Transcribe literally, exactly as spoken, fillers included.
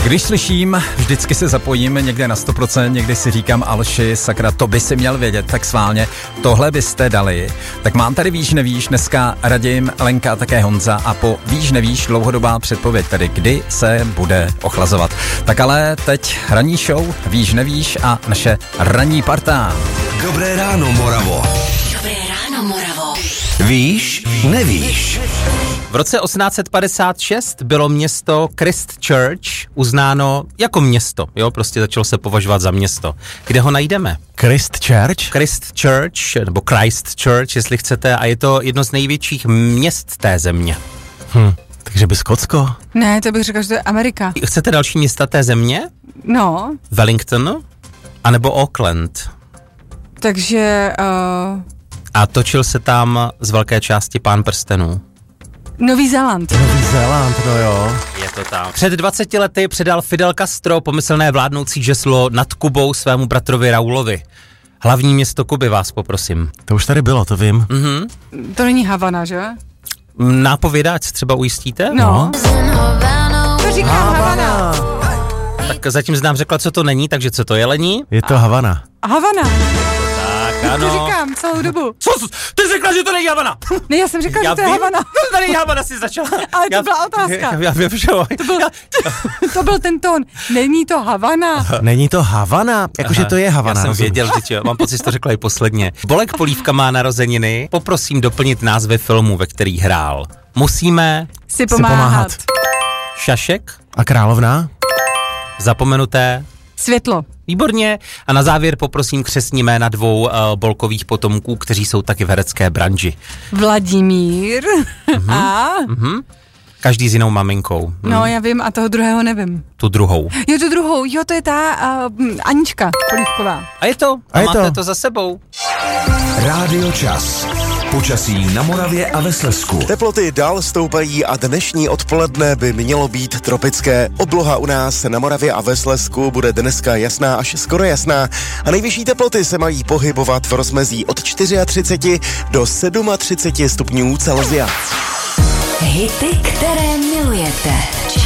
Když slyším, vždycky se zapojím někde na sto procent, někdy si říkám, Alši, sakra, to by si měl vědět, tak sválně, tohle byste dali. Tak mám tady Víš nevíš, dneska Radim, Lenka, také Honza a po Víš nevíš dlouhodobá předpověď, tedy kdy se bude ochlazovat. Tak ale teď ranní show, Víš nevíš a naše ranní parta. Dobré ráno, Moravo. Dobré ráno, Moravo. Víš nevíš. V roce osmnáct set padesát šest bylo město Christchurch uznáno jako město, jo, prostě začalo se považovat za město. Kde ho najdeme? Christchurch? Christchurch, nebo Christchurch, jestli chcete, a je to jedno z největších měst té země. Hm, takže by Skotsko? Ne, to bych řekla, že to je Amerika. Chcete další města té země? No. Wellington? A nebo Auckland? Takže... Uh... A točil se tam z velké části Pán prstenů. Nový Zéland. Nový Zéland, no jo. Je to tam. Před dvaceti lety předal Fidel Castro pomyslné vládnoucí žeslo nad Kubou svému bratrovi Raulovi. Hlavní město Kuby, vás poprosím. To už tady bylo, to vím. Mhm. To není Havana, že? Nápovědáč třeba ujistíte? No. To říká Havana. Havana. Tak zatím znám řekla, co to není, takže co to je, Lení? Je to Havana. Havana. Tak, ano. To říkám celou dobu. Co? Ty jsi řekla, že to není Havana. Ne, já jsem řekla, já že to je vím, Havana. To není Havana, jsi začala. Ale to já, byla otázka. Já, já vím, že to, byl, to byl ten tón. Není to Havana. Není to Havana? Jakože to je Havana. Já jsem rozumím. věděl, že tě, mám pocit, že to řekla i posledně. Bolek Polívka má narozeniny. Poprosím doplnit názvy filmů, ve kterých hrál. Musíme si pomáhat. Si pomáhat. Šašek. A královna? Zapomenuté. Světlo. Výborně. A na závěr poprosím křestní jména dvou uh, bolkových potomků, kteří jsou taky v herecké branži. Vladimír mm-hmm. a... Mm-hmm. Každý s jinou maminkou. No, já vím, a toho druhého nevím. Tu druhou. Jo, tu druhou, jo, to je ta uh, Anička Polívková. A je to, a, a je máte to. to za sebou. Rádio Čas. Počasí na Moravě a ve Slezsku. Teploty dál stoupají a dnešní odpoledne by mělo být tropické. Obloha u nás na Moravě a ve Slezsku bude dneska jasná až skoro jasná a nejvyšší teploty se mají pohybovat v rozmezí od třicet čtyři do třicet sedm stupňů Celsia. Hity, které milujete.